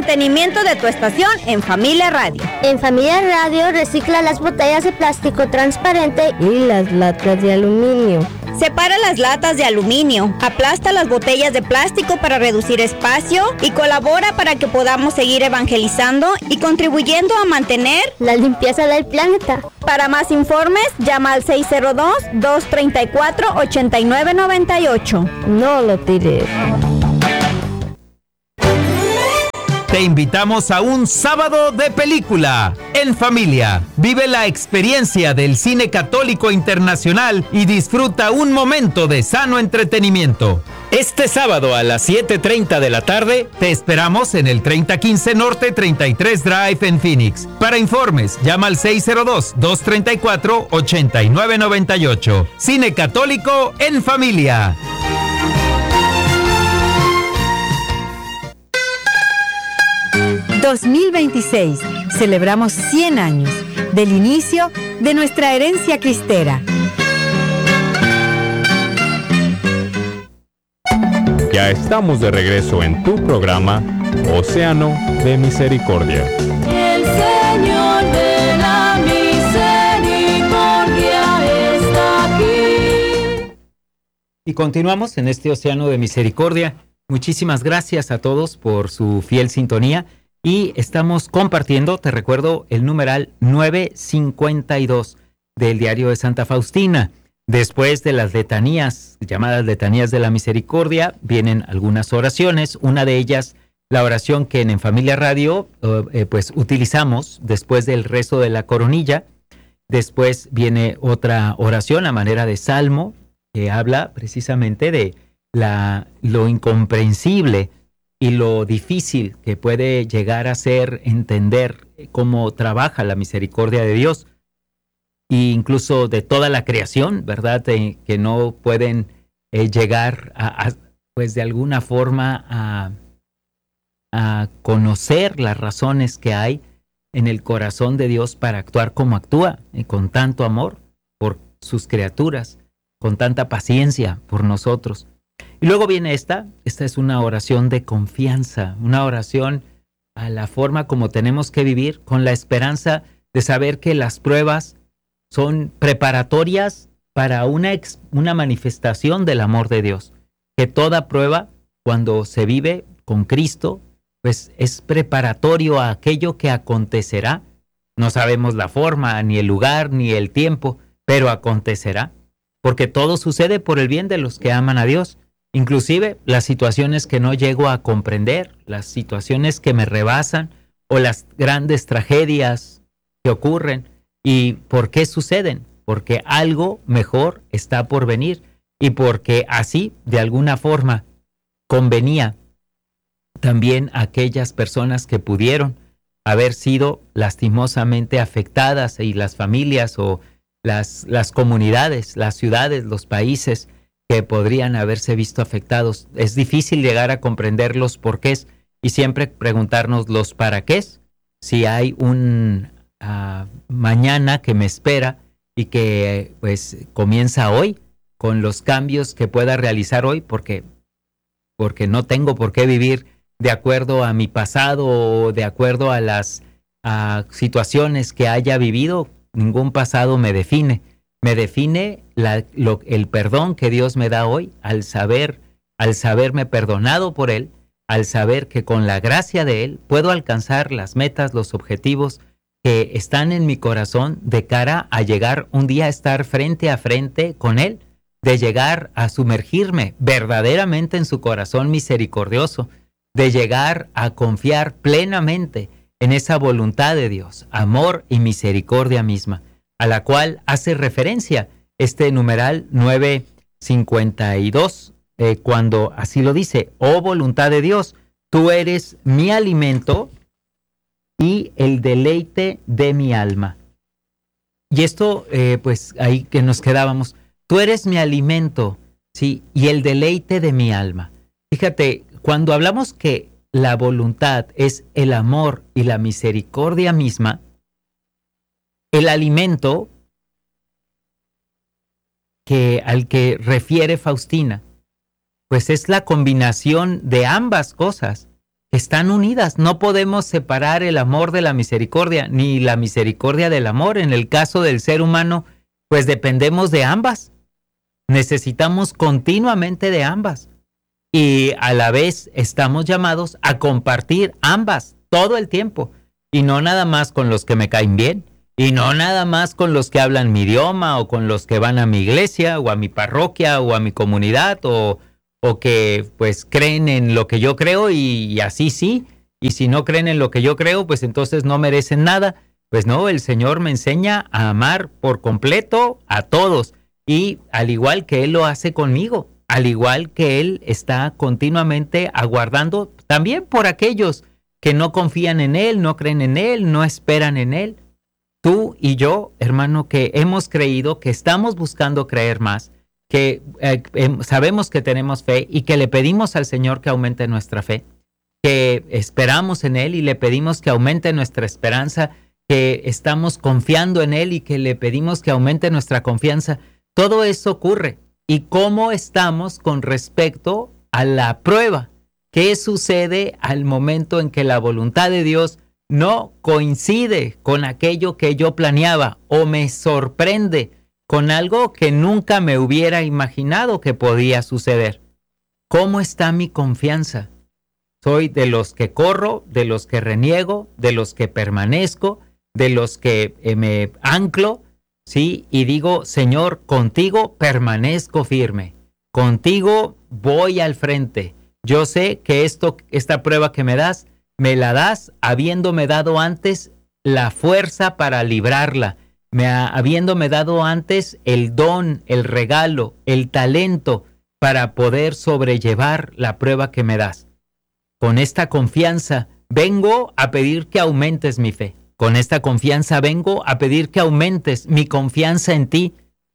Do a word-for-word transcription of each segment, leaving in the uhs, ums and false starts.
entretenimiento de tu estación en Familia Radio. En Familia Radio recicla las botellas de plástico transparente y las latas de aluminio. Separa las latas de aluminio, aplasta las botellas de plástico para reducir espacio y colabora para que podamos seguir evangelizando y contribuyendo a mantener la limpieza del planeta. Para más informes, llama al seis cero dos, dos tres cuatro, ocho nueve nueve ocho. No lo tires. Te invitamos a un sábado de película en familia. Vive la experiencia del cine católico internacional y disfruta un momento de sano entretenimiento. Este sábado a las siete treinta de la tarde te esperamos en el treinta quince Norte treinta y tres Drive en Phoenix. Para informes, llama al seis cero dos, dos tres cuatro, ocho nueve nueve ocho. Cine católico en familia. dos mil veintiséis. Celebramos cien años del inicio de nuestra herencia cristera. Ya estamos de regreso en tu programa Océano de Misericordia. El Señor de la Misericordia está aquí. Y continuamos en este Océano de Misericordia. Muchísimas gracias a todos por su fiel sintonía y estamos compartiendo, te recuerdo, el numeral nueve cincuenta y dos del Diario de Santa Faustina. Después de las letanías, llamadas letanías de la misericordia, vienen algunas oraciones. Una de ellas, la oración que en, en Familia Radio eh, pues utilizamos después del rezo de la coronilla. Después viene otra oración a manera de salmo que habla precisamente de La, lo incomprensible y lo difícil que puede llegar a ser entender cómo trabaja la misericordia de Dios e incluso de toda la creación, ¿verdad? Eh, que no pueden eh, llegar a, a, pues de alguna forma a, a conocer las razones que hay en el corazón de Dios para actuar como actúa, eh, con tanto amor por sus criaturas, con tanta paciencia por nosotros. Y luego viene esta, esta es una oración de confianza, una oración a la forma como tenemos que vivir, con la esperanza de saber que las pruebas son preparatorias para una, ex, una manifestación del amor de Dios. Que toda prueba, cuando se vive con Cristo, pues es preparatorio a aquello que acontecerá. No sabemos la forma, ni el lugar, ni el tiempo, pero acontecerá. Porque todo sucede por el bien de los que aman a Dios. Inclusive las situaciones que no llego a comprender, las situaciones que me rebasan o las grandes tragedias que ocurren. ¿Y por qué suceden? Porque algo mejor está por venir y porque así, de alguna forma, convenía también a aquellas personas que pudieron haber sido lastimosamente afectadas y las familias o las, las comunidades, las ciudades, los países que podrían haberse visto afectados. Es difícil llegar a comprender los porqués y siempre preguntarnos los para qué. Si hay un uh, mañana que me espera y que pues comienza hoy con los cambios que pueda realizar hoy, porque, porque no tengo por qué vivir de acuerdo a mi pasado o de acuerdo a las uh, situaciones que haya vivido. Ningún pasado me define. Me define la, lo, el perdón que Dios me da hoy al saber, al saberme perdonado por Él, al saber que con la gracia de Él puedo alcanzar las metas, los objetivos que están en mi corazón de cara a llegar un día a estar frente a frente con Él, de llegar a sumergirme verdaderamente en su corazón misericordioso, de llegar a confiar plenamente en esa voluntad de Dios, amor y misericordia misma, a la cual hace referencia este numeral nueve cincuenta y dos, eh, cuando así lo dice: oh voluntad de Dios, tú eres mi alimento y el deleite de mi alma. Y esto, eh, pues ahí que nos quedábamos, tú eres mi alimento, sí, y el deleite de mi alma. Fíjate, cuando hablamos que la voluntad es el amor y la misericordia misma, el alimento que, al que refiere Faustina, pues es la combinación de ambas cosas. están unidas. No podemos separar el amor de la misericordia, ni la misericordia del amor. En el caso del ser humano, pues dependemos de ambas. Necesitamos continuamente de ambas. Y a la vez estamos llamados a compartir ambas todo el tiempo. Y no nada más con los que me caen bien. Y no nada más con los que hablan mi idioma o con los que van a mi iglesia o a mi parroquia o a mi comunidad o, o que pues creen en lo que yo creo y, y así sí. Y si no creen en lo que yo creo, pues entonces no merecen nada. Pues no, el Señor me enseña a amar por completo a todos. Y al igual que Él lo hace conmigo, al igual que Él está continuamente aguardando también por aquellos que no confían en Él, no creen en Él, no esperan en Él. Tú y yo, hermano, que hemos creído, que estamos buscando creer más, que eh, eh, sabemos que tenemos fe y que le pedimos al Señor que aumente nuestra fe, que esperamos en Él y le pedimos que aumente nuestra esperanza, que estamos confiando en Él y que le pedimos que aumente nuestra confianza. Todo eso ocurre. ¿Y cómo estamos con respecto a la prueba? ¿Qué sucede al momento en que la voluntad de Dios no coincide con aquello que yo planeaba o me sorprende con algo que nunca me hubiera imaginado que podía suceder? ¿Cómo está mi confianza? ¿Soy de los que corro, de los que reniego, de los que permanezco, de los que eh, me anclo? Sí, y digo, Señor, contigo permanezco firme, contigo voy al frente. Yo sé que esto, esta prueba que me das, me la das habiéndome dado antes la fuerza para librarla, me ha, habiéndome dado antes el don, el regalo, el talento para poder sobrellevar la prueba que me das. Con esta confianza vengo a pedir que aumentes mi fe. Con esta confianza vengo a pedir que aumentes mi confianza en ti.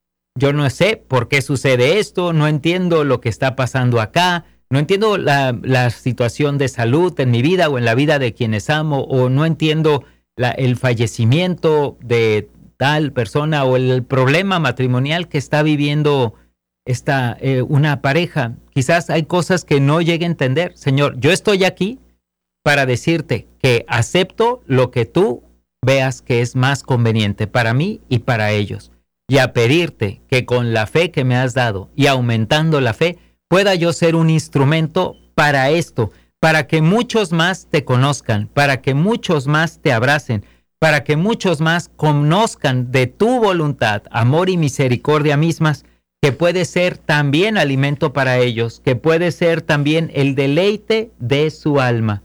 Yo no sé por qué sucede esto, no entiendo lo que está pasando acá, no entiendo la, la situación de salud en mi vida o en la vida de quienes amo, o no entiendo la, el fallecimiento de tal persona o el problema matrimonial que está viviendo esta, eh, una pareja. Quizás hay cosas que no llegue a entender. Señor, yo estoy aquí para decirte que acepto lo que tú veas que es más conveniente para mí y para ellos, y a pedirte que con la fe que me has dado y aumentando la fe, pueda yo ser un instrumento para esto, para que muchos más te conozcan, para que muchos más te abracen, para que muchos más conozcan de tu voluntad, amor y misericordia mismas, que puede ser también alimento para ellos, que puede ser también el deleite de su alma.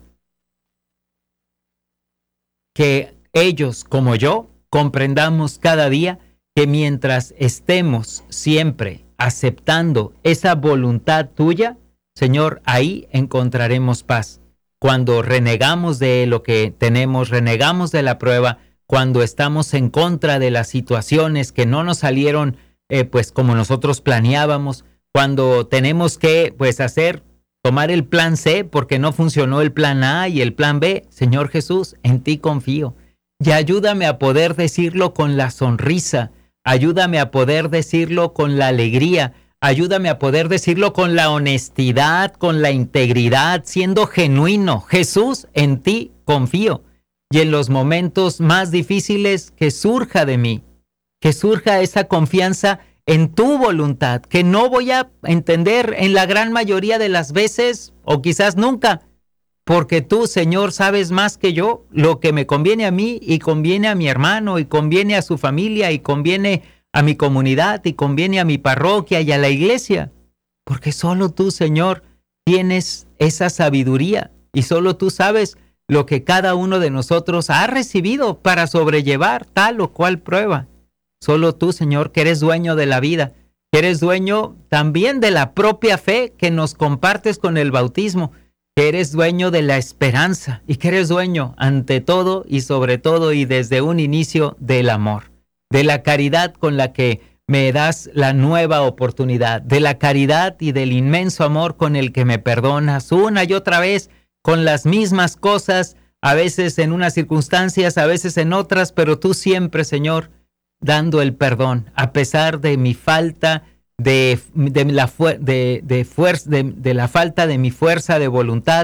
Que ellos, como yo, comprendamos cada día que mientras estemos siempre aceptando esa voluntad tuya, Señor, ahí encontraremos paz. Cuando renegamos de lo que tenemos, renegamos de la prueba, cuando estamos en contra de las situaciones que no nos salieron eh, pues como nosotros planeábamos, cuando tenemos que pues hacer, tomar el plan C porque no funcionó el plan A y el plan B, Señor Jesús, en ti confío. Y ayúdame a poder decirlo con la sonrisa, ayúdame a poder decirlo con la alegría, ayúdame a poder decirlo con la honestidad, con la integridad, siendo genuino. Jesús, en ti confío. Y en los momentos más difíciles, que surja de mí, que surja esa confianza en tu voluntad, que no voy a entender en la gran mayoría de las veces, o quizás nunca, porque tú, Señor, sabes más que yo lo que me conviene a mí y conviene a mi hermano y conviene a su familia y conviene a mi comunidad y conviene a mi parroquia y a la iglesia. Porque solo tú, Señor, tienes esa sabiduría y solo tú sabes lo que cada uno de nosotros ha recibido para sobrellevar tal o cual prueba. Solo tú, Señor, que eres dueño de la vida, que eres dueño también de la propia fe que nos compartes con el bautismo, que eres dueño de la esperanza y que eres dueño ante todo y sobre todo y desde un inicio del amor, de la caridad con la que me das la nueva oportunidad, de la caridad y del inmenso amor con el que me perdonas una y otra vez con las mismas cosas, a veces en unas circunstancias, a veces en otras, pero tú siempre, Señor, dando el perdón, a pesar de mi falta de, de, la, de, de, fuerza, de, de la falta de mi fuerza de voluntad,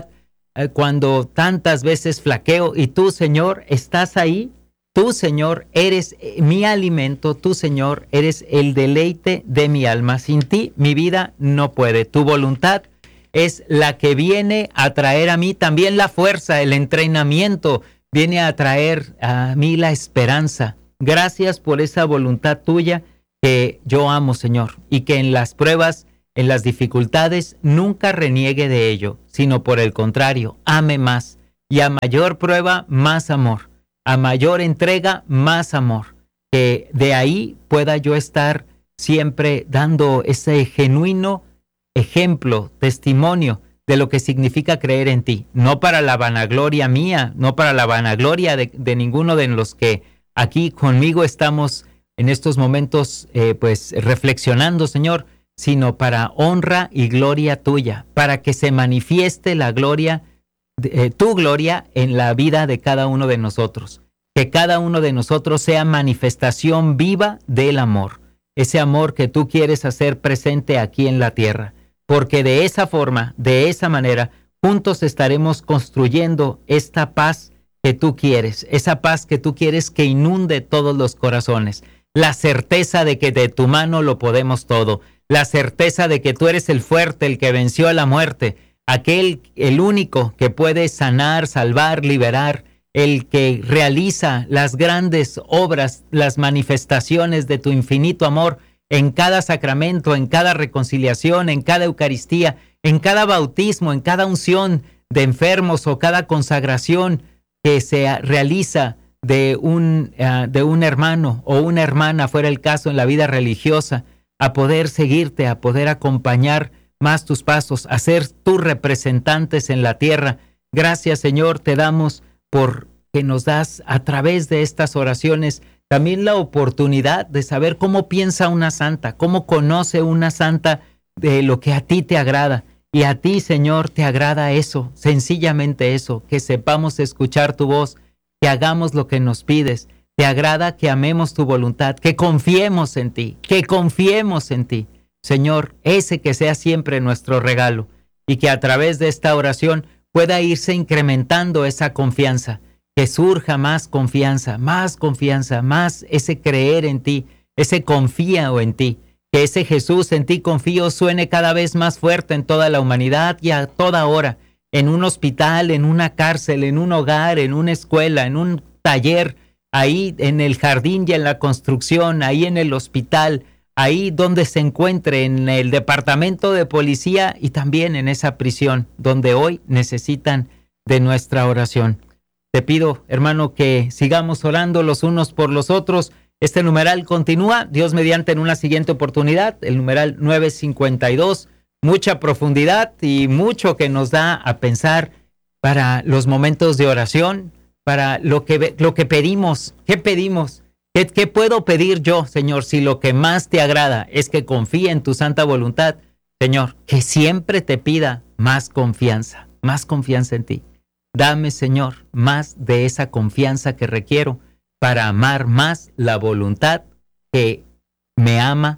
eh, cuando tantas veces flaqueo, y tú, Señor, estás ahí. Tú, Señor, eres mi alimento. Tú, Señor, eres el deleite de mi alma. Sin ti, mi vida no puede. Tu voluntad es la que viene a traer a mí también la fuerza, el entrenamiento, viene a traer a mí la esperanza. Gracias por esa voluntad tuya que yo amo, Señor, y que en las pruebas, en las dificultades, nunca reniegue de ello, sino por el contrario, ame más, y a mayor prueba, más amor, a mayor entrega, más amor, que de ahí pueda yo estar siempre dando ese genuino ejemplo, testimonio de lo que significa creer en ti, no para la vanagloria mía, no para la vanagloria de, de ninguno de los que aquí conmigo estamos en estos momentos eh, pues reflexionando, Señor, sino para honra y gloria tuya, para que se manifieste la gloria, eh, tu gloria en la vida de cada uno de nosotros, que cada uno de nosotros sea manifestación viva del amor, ese amor que tú quieres hacer presente aquí en la tierra. Porque de esa forma, de esa manera, juntos estaremos construyendo esta paz que tú quieres, esa paz que tú quieres que inunde todos los corazones, la certeza de que de tu mano lo podemos todo, la certeza de que tú eres el fuerte, el que venció a la muerte, aquel, el único que puede sanar, salvar, liberar, el que realiza las grandes obras, las manifestaciones de tu infinito amor, en cada sacramento, en cada reconciliación, en cada Eucaristía, en cada bautismo, en cada unción de enfermos o cada consagración que se realiza de un, uh, de un hermano o una hermana, fuera el caso en la vida religiosa, a poder seguirte, a poder acompañar más tus pasos, a ser tus representantes en la tierra. Gracias, Señor, te damos por que nos das a través de estas oraciones también la oportunidad de saber cómo piensa una santa, cómo conoce una santa de lo que a ti te agrada. Y a ti, Señor, te agrada eso, sencillamente eso, que sepamos escuchar tu voz, que hagamos lo que nos pides. Te agrada que amemos tu voluntad, que confiemos en ti, que confiemos en ti. Señor, ese que sea siempre nuestro regalo y que a través de esta oración pueda irse incrementando esa confianza. Que surja más confianza, más confianza, más ese creer en ti, ese confío en ti. Que ese Jesús en ti confío suene cada vez más fuerte en toda la humanidad y a toda hora. En un hospital, en una cárcel, en un hogar, en una escuela, en un taller, ahí en el jardín y en la construcción, ahí en el hospital, ahí donde se encuentre, en el departamento de policía y también en esa prisión donde hoy necesitan de nuestra oración. Te pido, hermano, que sigamos orando los unos por los otros. Este numeral continúa, Dios mediante, en una siguiente oportunidad, el numeral nueve cincuenta y dos. Mucha profundidad y mucho que nos da a pensar para los momentos de oración, para lo que, lo que pedimos. ¿Qué pedimos? ¿Qué, ¿Qué puedo pedir yo, Señor, si lo que más te agrada es que confíe en tu santa voluntad? Señor, que siempre te pida más confianza, más confianza en ti. Dame, Señor, más de esa confianza que requiero para amar más la voluntad que me ama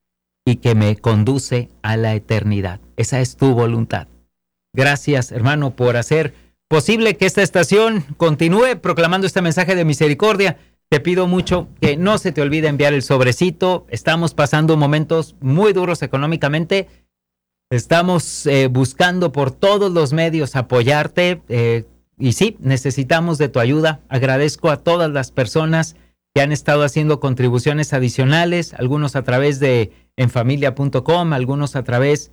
y que me conduce a la eternidad. Esa es tu voluntad. Gracias, hermano, por hacer posible que esta estación continúe proclamando este mensaje de misericordia. Te pido mucho que no se te olvide enviar el sobrecito. Estamos pasando momentos muy duros económicamente. Estamos eh, buscando por todos los medios apoyarte eh, y sí, necesitamos de tu ayuda. Agradezco a todas las personas que han estado haciendo contribuciones adicionales, algunos a través de enfamilia punto com, algunos a través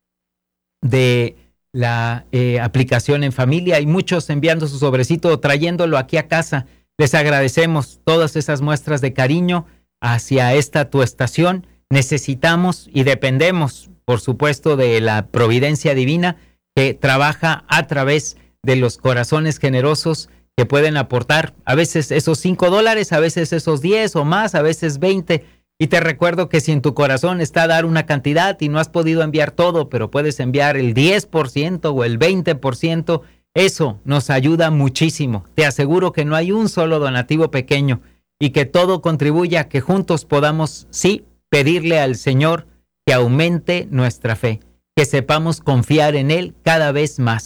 de la eh, aplicación En Familia y muchos enviando su sobrecito, trayéndolo aquí a casa. Les agradecemos todas esas muestras de cariño hacia esta tu estación. Necesitamos y dependemos, por supuesto, de la providencia divina que trabaja a través de los corazones generosos que pueden aportar a veces esos cinco dólares, a veces esos diez o más, a veces veinte. Y te recuerdo que si en tu corazón está dar una cantidad y no has podido enviar todo, pero puedes enviar el diez por ciento o el veinte por ciento, eso nos ayuda muchísimo. Te aseguro que no hay un solo donativo pequeño y que todo contribuye a que juntos podamos, sí, pedirle al Señor que aumente nuestra fe, que sepamos confiar en Él cada vez más,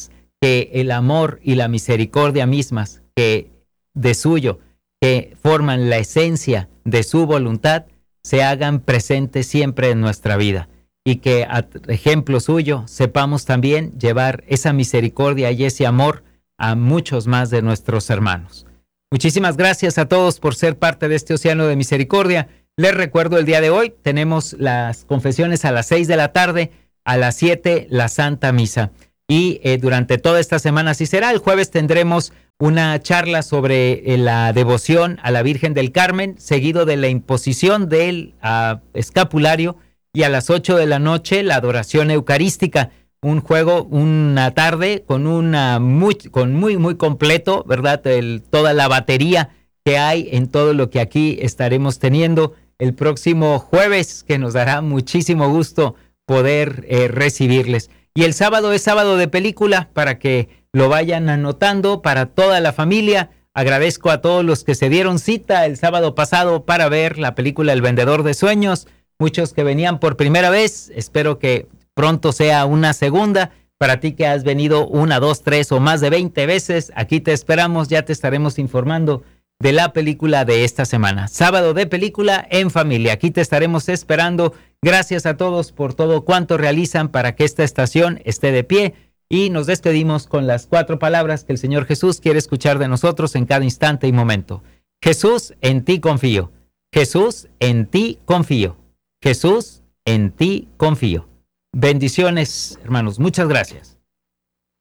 que el amor y la misericordia mismas que de suyo, que forman la esencia de su voluntad, se hagan presentes siempre en nuestra vida, y que a ejemplo suyo sepamos también llevar esa misericordia y ese amor a muchos más de nuestros hermanos. Muchísimas gracias a todos por ser parte de este océano de misericordia. Les recuerdo, el día de hoy tenemos las confesiones a las seis de la tarde, a las siete la Santa Misa. Y eh, durante toda esta semana así será. El jueves tendremos una charla sobre eh, la devoción a la Virgen del Carmen, seguido de la imposición del uh, escapulario, y a las ocho de la noche la adoración eucarística. Un juego, una tarde con una muy, con muy, muy completo, ¿verdad? El, toda la batería que hay en todo lo que aquí estaremos teniendo el próximo jueves, que nos dará muchísimo gusto poder eh, recibirles. Y el sábado es sábado de película, para que lo vayan anotando para toda la familia. Agradezco a todos los que se dieron cita el sábado pasado para ver la película El Vendedor de Sueños. Muchos que venían por primera vez, espero que pronto sea una segunda. Para ti que has venido una, dos, tres o más de veinte veces, aquí te esperamos, ya te estaremos informando de la película de esta semana. Sábado de película en familia, aquí te estaremos esperando. Gracias a todos por todo cuanto realizan para que esta estación esté de pie, y nos despedimos con las cuatro palabras que el Señor Jesús quiere escuchar de nosotros en cada instante y momento. Jesús, en ti confío. Jesús, en ti confío. Jesús, en ti confío. Bendiciones, hermanos. Muchas gracias.